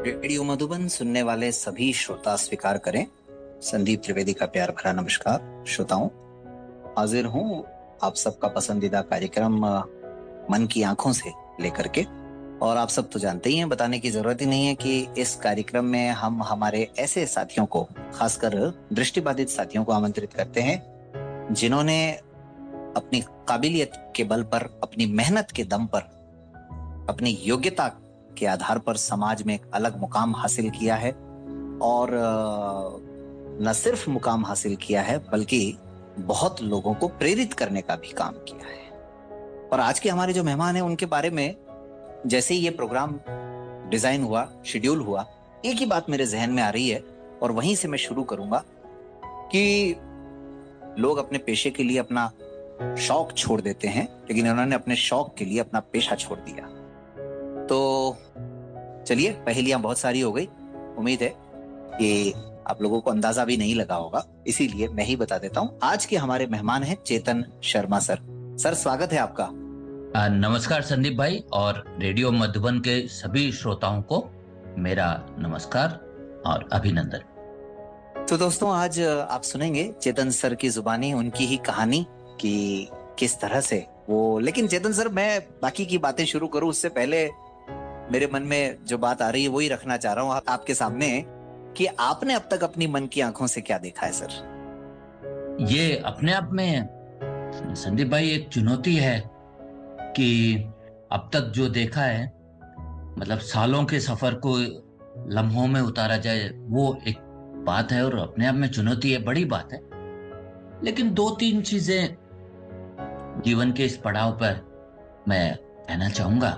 Radio Madhuban सुनने वाले सभी श्रोता स्वीकार करें। संदीप त्रिवेदी का प्यार भरा नमस्कार। श्रोताओं, हाजिर हूँ आप सबका पसंदीदा कार्यक्रम मन की आंखों से लेकर के। और आप सब तो जानते ही हैं, बताने की जरूरत ही नहीं है कि इस कार्यक्रम में हम हमारे ऐसे साथियों को, खासकर दृष्टिबाधित साथियों को आमंत्रित करते हैं जिन्होंने अपनी काबिलियत के बल पर, अपनी मेहनत के दम पर, अपनी योग्यता के आधार पर समाज में एक अलग मुकाम हासिल किया है। और न सिर्फ मुकाम हासिल किया है बल्कि बहुत लोगों को प्रेरित करने का भी काम किया है। और आज के हमारे जो मेहमान हैं उनके बारे में जैसे ही ये प्रोग्राम डिजाइन हुआ, शेड्यूल हुआ, एक ही बात मेरे जहन में आ रही है और वहीं से मैं शुरू करूंगा कि लोग अपने पेशे के लिए अपना शौक छोड़ देते हैं, लेकिन उन्होंने अपने शौक के लिए अपना पेशा छोड़ दिया। तो चलिए, पहेलियां बहुत सारी हो गई। उम्मीद है कि आप लोगों को अंदाजा भी नहीं लगा होगा, इसीलिए मैं ही बता देता हूं। आज के हमारे मेहमान हैं चेतन शर्मा सर। सर, स्वागत है आपका। नमस्कार संदीप भाई, और रेडियो मधुबन के सभी श्रोताओं को मेरा नमस्कार और अभिनंदन। तो दोस्तों, आज आप सुनेंगे चेतन सर की जुबानी उनकी ही कहानी कि किस तरह से वो। लेकिन चेतन सर, मैं बाकी की बातें शुरू करूं उससे पहले मेरे मन में जो बात आ रही है वही रखना चाह रहा हूं आपके सामने कि आपने अब तक अपनी मन की आंखों से क्या देखा है सर? ये अपने आप में संदीप भाई एक चुनौती है कि अब तक जो देखा है, मतलब सालों के सफर को लम्हों में उतारा जाए, वो एक बात है और अपने आप में चुनौती है, बड़ी बात है। लेकिन दो तीन चीजें जीवन के इस पड़ाव पर मैं कहना चाहूंगा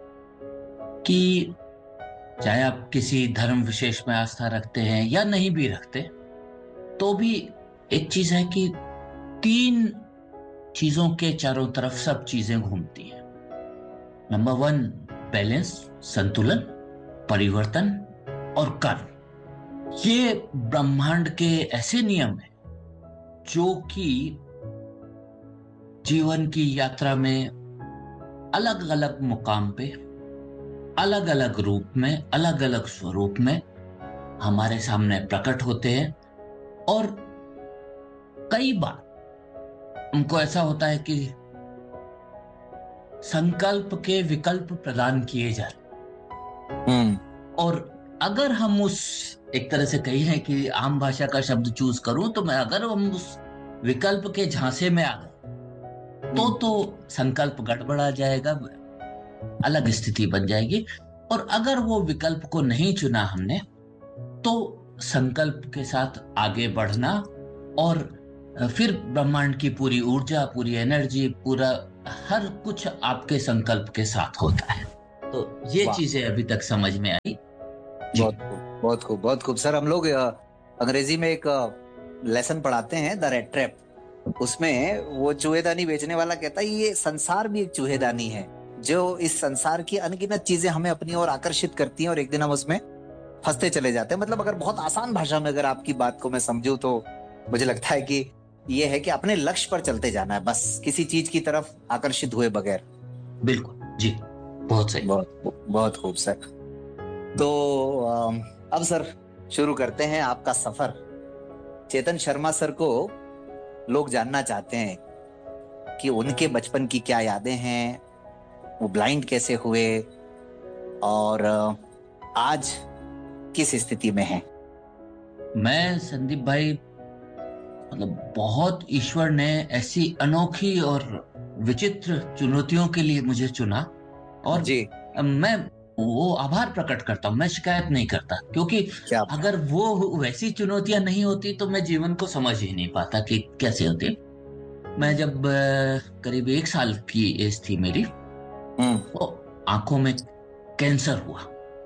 कि चाहे आप किसी धर्म विशेष में आस्था रखते हैं या नहीं भी रखते, तो भी एक चीज है कि तीन चीजों के चारों तरफ सब चीजें घूमती हैं। नंबर 1, बैलेंस, संतुलन, परिवर्तन और कर्म। ये ब्रह्मांड के ऐसे नियम हैं जो कि जीवन की यात्रा में अलग अलग मुकाम पे, अलग अलग रूप में, अलग अलग स्वरूप में हमारे सामने प्रकट होते हैं। और कई बार उनको ऐसा होता है कि संकल्प के विकल्प प्रदान किए जाते। और अगर हम उस, एक तरह से कही कि आम भाषा का शब्द चूज करूं तो मैं, अगर हम उस विकल्प के झांसे में आ गए तो संकल्प गड़बड़ा जाएगा, अलग स्थिति बन जाएगी। और अगर वो विकल्प को नहीं चुना हमने, तो संकल्प के साथ आगे बढ़ना और फिर ब्रह्मांड की पूरी ऊर्जा, पूरी एनर्जी, पूरा हर कुछ आपके संकल्प के साथ होता है। तो ये चीजें अभी तक समझ में आई। बहुत खूब, बहुत खूब, बहुत खूब। सर, हम लोग अंग्रेजी में एक लेसन पढ़ाते हैं, द रेड ट्रैप। उसमें वो चूहेदानी बेचने वाला कहता है ये संसार भी एक चूहेदानी है जो इस संसार की अनगिनत चीजें हमें अपनी ओर आकर्षित करती हैं और एक दिन हम उसमें फंसते चले जाते हैं। मतलब अगर बहुत आसान भाषा में अगर आपकी बात को मैं समझूं तो मुझे लगता है कि ये है कि अपने लक्ष्य पर चलते जाना है, बस किसी चीज की तरफ आकर्षित हुए बगैर। बिल्कुल जी, बहुत सही, बहुत खूब सर। तो अब सर शुरू करते हैं आपका सफर। चेतन शर्मा सर को लोग जानना चाहते हैं कि उनके बचपन की क्या यादें हैं, वो ब्लाइंड कैसे हुए और आज किस स्थिति में हैं। मैं संदीप भाई, मतलब बहुत ईश्वर ने ऐसी अनोखी और विचित्र चुनौतियों के लिए मुझे चुना, और जी मैं वो आभार प्रकट करता हूँ। मैं शिकायत नहीं करता, क्योंकि अगर वो वैसी चुनौतियां नहीं होती तो मैं जीवन को समझ ही नहीं पाता कि कैसे होती है। मैं जब करीब 1 साल की एज थी मेरी, तो आंखों में कैंसर हुआ।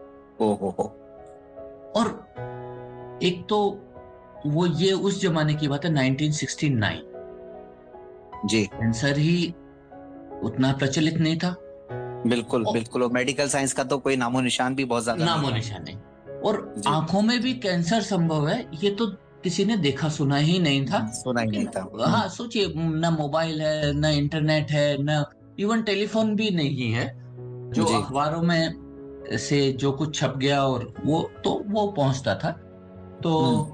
और एक तो वो, ये उस जमाने की बात है, 1969 जी। कैंसर ही उतना प्रचलित नहीं था। बिल्कुल बिल्कुल। और मेडिकल साइंस का तो कोई नामो निशान भी बहुत ज्यादा नामो निशान नहीं। और आंखों में भी कैंसर संभव है, ये तो किसी ने देखा सुना ही नहीं था। सुना ही नहीं था। हाँ, सोचिए, न मोबाइल है, न इंटरनेट है, न इवन टेलीफोन भी नहीं है जो अखबारों में से जो कुछ छप गया और वो पहुंचता था। तो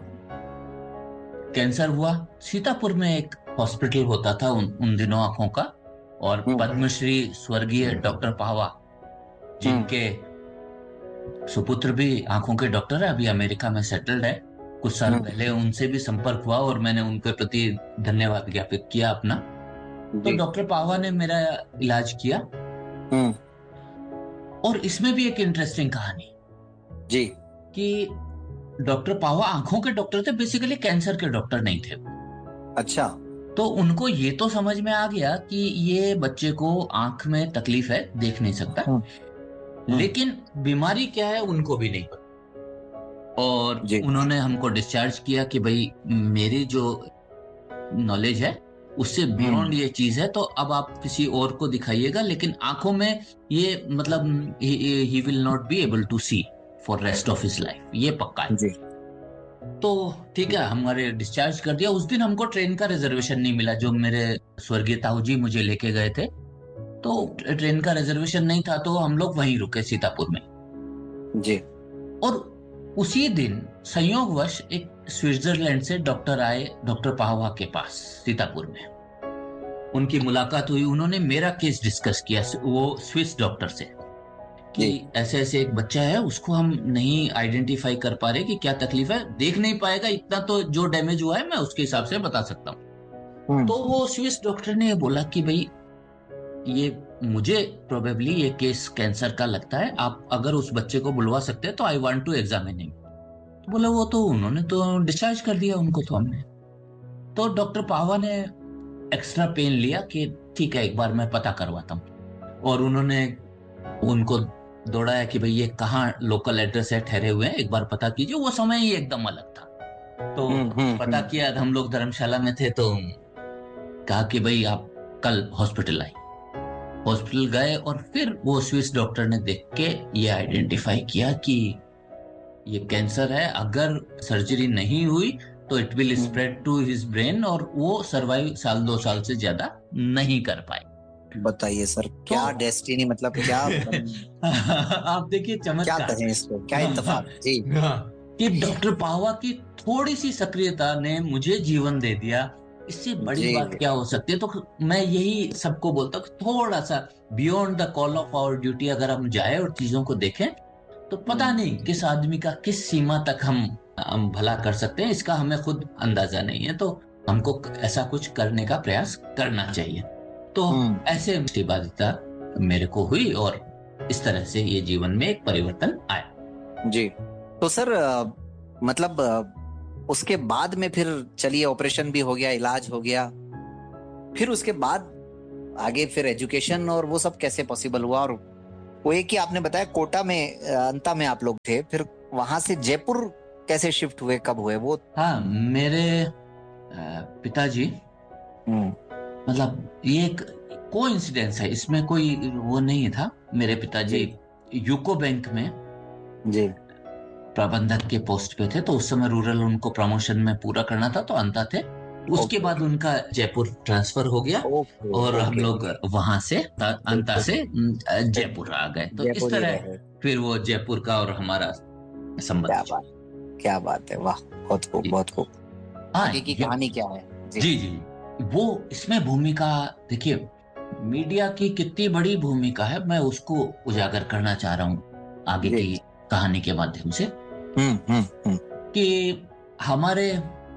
कैंसर हुआ। सीतापुर में एक हॉस्पिटल होता था उन दिनों आंखों का, और पद्मश्री स्वर्गीय डॉक्टर पावा, जिनके सुपुत्र भी आंखों के डॉक्टर है, अभी अमेरिका में सेटल्ड है। कुछ साल पहले उनसे भी संपर्क हुआ और मैंने उनके प्रति धन्यवाद ज्ञापित किया अपना। तो डॉक्टर पावा ने मेरा इलाज किया। और इसमें भी एक इंटरेस्टिंग कहानी जी, कि डॉक्टर पावा आंखों के डॉक्टर थे, बेसिकली कैंसर के डॉक्टर नहीं थे। अच्छा। तो उनको ये तो समझ में आ गया कि ये बच्चे को आंख में तकलीफ है, देख नहीं सकता, लेकिन बीमारी क्या है उनको भी नहीं पता। और उन्होंने हमको डिस्चार्ज किया कि भाई मेरी जो नॉलेज है उससे बियॉन्ड ये चीज है, तो अब आप किसी और को दिखाइएगा, लेकिन आंखों में ये मतलब he will not be able to C for rest of his life, ये पक्का है जी। तो ठीक है, हमारे डिस्चार्ज कर दिया। उस दिन हमको ट्रेन का रिजर्वेशन नहीं मिला, जो मेरे स्वर्गीय ताऊ जी मुझे लेके गए थे, तो ट्रेन का रिजर्वेशन नहीं था, तो हम लोग वहीं रुके सीतापुर में जी। और उसी दिन संयोगवश एक स्विट्जरलैंड से डॉक्टर आए डॉक्टर पाहवा के पास सीतापुर में। उनकी मुलाकात हुई, उन्होंने मेरा केस डिस्कस किया, वो स्विस डॉक्टर से, कि ऐसे ऐसे एक बच्चा है, उसको हम नहीं आइडेंटिफाई कर पा रहे कि क्या तकलीफ है, देख नहीं पाएगा, इतना तो जो डैमेज हुआ है मैं उसके हिसाब से बता सकता हूँ। तो वो स्विस डॉक्टर ने बोला कि भाई ये मुझे प्रोबेबली ये केस कैंसर का लगता है, आप अगर उस बच्चे को बुलवा सकते हैं तो I want to examine him. तो बोला वो तो उन्होंने तो डिस्चार्ज कर दिया उनको, तो हमने तो डॉक्टर पावा ने एक्स्ट्रा पेन लिया कि ठीक है एक बार मैं पता करवाता हूँ, और उन्होंने उनको दौड़ाया कि भाई ये कहाँ लोकल एड्रेस है, ठहरे हुए हैं, एक बार पता कीजिए। वो समय ही एकदम अलग था। तो पता किया, हम लोग धर्मशाला में थे, तो कहा कि भाई आप कल हॉस्पिटल आए। हॉस्पिटल गए और फिर वो स्विस डॉक्टर ने देख के ये आइडेंटिफाई किया कि ये कैंसर है, अगर सर्जरी नहीं हुई तो it will spread to his brain, और वो सर्वाइव साल 2 साल से ज्यादा नहीं कर पाए। बताइए सर, क्या डेस्टिनी, मतलब क्या आप देखिए चमत्कार, क्या कहें इसको, क्या इत्तेफाक जी, कि डॉक्टर पावा की थोड़ी सी सक्रियता ने मुझे जीवन दे दिया। इससे बड़ी बात क्या हो सकती है। तो मैं यही सबको बोलता हूँ, थोड़ा सा beyond the call of our duty अगर हम जाए और चीजों को देखें, तो पता नहीं किस आदमी का किस सीमा तक हम भला कर सकते हैं, इसका हमें खुद अंदाजा नहीं है। तो हमको ऐसा कुछ करने का प्रयास करना चाहिए। तो ऐसे बाध्यता मेरे को हुई और इस तरह से ये जीवन में एक परिवर्तन आया जी। तो सर मतलब उसके बाद में फिर चलिए ऑपरेशन भी हो गया, इलाज हो गया, फिर उसके बाद आगे फिर एजुकेशन और वो सब कैसे पॉसिबल हुआ? और वो एक ही आपने बताया कोटा में अंता में आप लोग थे, फिर वहां से जयपुर कैसे शिफ्ट हुए, कब हुए वो? हाँ, मेरे पिताजी, मतलब ये एक कोइंसिडेंस है, इसमें कोई वो नहीं था। मेरे पिताजी यूको बैंक में जी प्रबंधक के पोस्ट पे थे, तो उस समय रूरल उनको प्रमोशन में पूरा करना था, तो अंता थे। उसके बाद उनका जयपुर ट्रांसफर हो गया और हम लोग वहां से अंता से जयपुर आ गए। तो इस तरह फिर वो जयपुर का और हमारा संबंध। क्या बात है, वाह, बहुत खूब, बहुत खूब। आगे की कहानी क्या है? जी जी, वो इसमें भूमिका देखिए, मीडिया की कितनी बड़ी भूमिका है, मैं उसको उजागर करना चाह रहा हूँ आगे की कहानी के माध्यम से। कि हमारे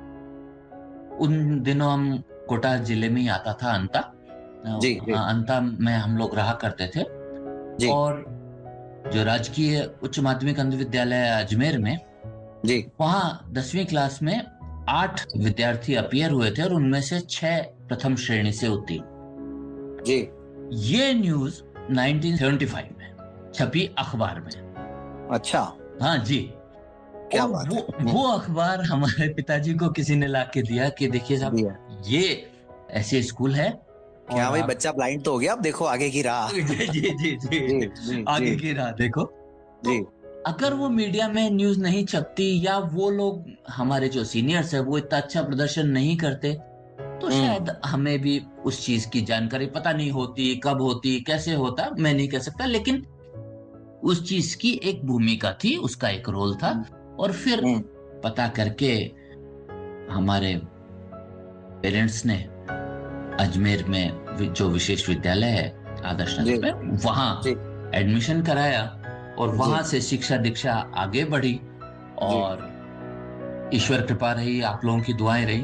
उन दिनों हम कोटा जिले में ही आता था अंता, अंता में हम लोग रहा करते थे। और जो राजकीय उच्च माध्यमिक अंध विद्यालय अजमेर में, वहाँ 10वीं क्लास में 8 विद्यार्थी अपीयर हुए थे और उनमें से 6 प्रथम श्रेणी से उत्तीर्ण। जी, ये न्यूज 1975 में छपी अखबार में। अच्छा, हाँ जी। क्या बात है। वो अखबार हमारे पिताजी को किसी ने ला के दिया कि देखिए साहब, ये ऐसे स्कूल है। क्या भाई, बच्चा ब्लाइंड तो हो गया, अब देखो आगे की राह। जी जी जी जी, आगे की राह देखो। जी, अगर वो मीडिया में न्यूज नहीं छपती, या वो लोग हमारे जो सीनियर्स है वो इतना अच्छा प्रदर्शन नहीं करते, तो शायद हमें भी उस चीज की जानकारी पता नहीं होती, कब होती, कैसे होता, मैं नहीं कह सकता। लेकिन उस चीज की एक भूमिका थी, उसका एक रोल था। और फिर पता करके हमारे पेरेंट्स ने अजमेर में जो विशेष विद्यालय है आदर्श नगर में, वहां एडमिशन कराया और वहां से शिक्षा दीक्षा आगे बढ़ी। और ईश्वर कृपा रही, आप लोगों की दुआएं रही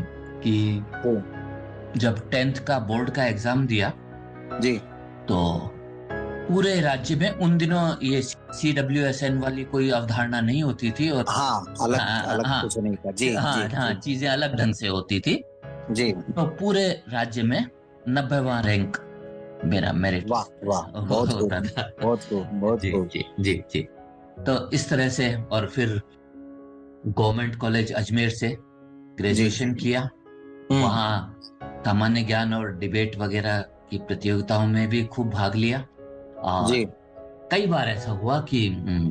कि जब 10th का बोर्ड का एग्जाम दिया जी, तो पूरे राज्य में उन दिनों ये CWSN वाली कोई अवधारणा नहीं होती थी। और अलग कुछ नहीं था। जी, चीजें अलग ढंग से होती थी जी। तो पूरे राज्य में 90वां रैंक मेरा मेरिट वाह वाह, बहुत होता था। बहुत बहुत जी जी जी जी। तो इस तरह से, और फिर गवर्नमेंट कॉलेज अजमेर से ग्रेजुएशन किया। वहाँ सामान्य ज्ञान और डिबेट वगैरह की प्रतियोगिताओं में भी खूब भाग लिया। और कई बार ऐसा हुआ कि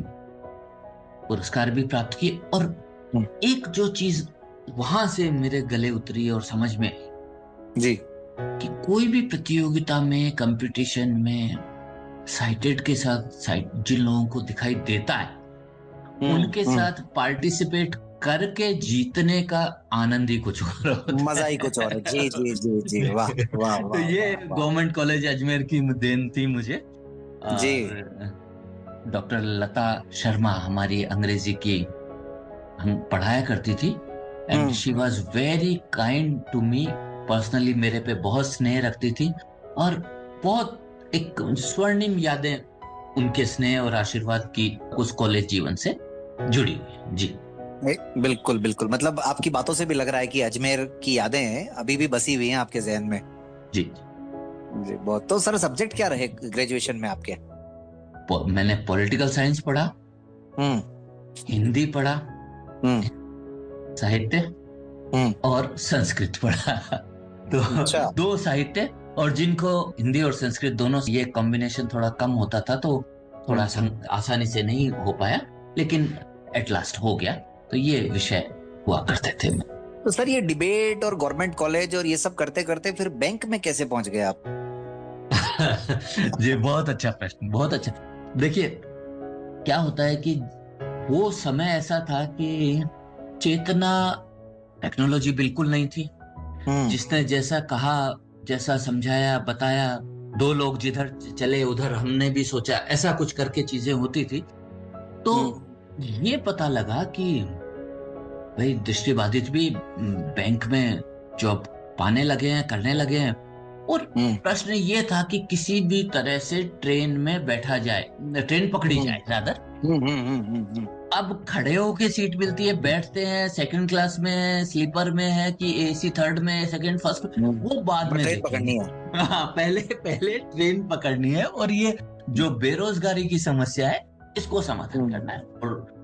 पुरस्कार भी प्राप्त किए। और एक जो चीज वहां से मेरे गले उतरी और समझ में जी कि कोई भी प्रतियोगिता में, कंपटीशन में साइटेड के साथ जिन लोगों को दिखाई देता है उनके साथ पार्टिसिपेट करके जीतने का आनंद ही कुछ और होता है। मजा ही कुछ और है। जी जी जी जी, वाह वाह तो वाह। ये गवर्नमेंट कॉलेज अजमेर की देन थी मुझे। जी। डॉक्टर लता शर्मा हमारी अंग्रेजी की हम पढ़ाया करती थी, and she was very kind to me personally. मेरे पे बहुत स्नेह रखती थी और बहुत एक स्वर्णिम यादें उनके स्नेह और आशीर्वाद की उस कॉलेज जीवन से जुड़ी हुई। जी बिल्कुल बिल्कुल, मतलब आपकी बातों से भी लग रहा है कि अजमेर की यादें अभी भी बसी हुई हैं आपके जहन में। जी जी बहुत। तो सर सब्जेक्ट क्या रहे ग्रेजुएशन में आपके? मैंने पॉलिटिकल साइंस पढ़ा, हिंदी पढ़ा, साहित्य और संस्कृत पढ़ा। तो अच्छा। 2 साहित्य, और जिनको हिंदी और संस्कृत दोनों ये कॉम्बिनेशन थोड़ा कम होता था तो थोड़ा आसानी से नहीं हो पाया, लेकिन एट लास्ट हो गया। तो ये विषय हुआ करते थे। तो सर ये डिबेट और गवर्नमेंट कॉलेज और ये सब करते करते फिर बैंक में कैसे पहुंच गए आप? ये बहुत अच्छा प्रश्न, बहुत अच्छा। देखिए क्या होता है कि वो समय ऐसा था कि चेतना, टेक्नोलॉजी बिल्कुल नहीं थी। जिसने जैसा कहा, जैसा समझाया, बताया, 2 लोग जिधर चले उधर हमने भी सोचा, ऐसा कुछ करके चीजें होती थी। तो ये पता लगा कि भाई दृष्टिबाधित भी बैंक में जॉब पाने लगे हैं, करने लगे हैं। और प्रश्न ये था कि किसी भी तरह से ट्रेन में बैठा जाए, ट्रेन पकड़ी जाए रादर। अब खड़े होके सीट मिलती है, बैठते हैं, सेकंड क्लास में है, स्लीपर में है कि AC थर्ड में, सेकंड फर्स्ट, वो बाद में पकड़नी है। हाँ, पहले ट्रेन पकड़नी है। और ये जो बेरोजगारी की समस्या है इसको समाधान करना है। और